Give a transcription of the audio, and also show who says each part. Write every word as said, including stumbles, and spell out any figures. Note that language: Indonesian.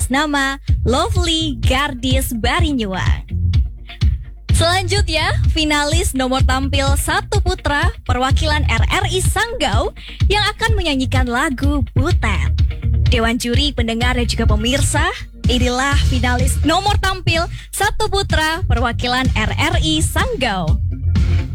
Speaker 1: atas nama Lovely Gardis Barinyuang. Selanjutnya, finalis nomor tampil satu putra perwakilan R R I Sanggau yang akan menyanyikan lagu Butet. Dewan juri, pendengar dan juga pemirsa, inilah finalis nomor tampil satu putra perwakilan R R I Sanggau.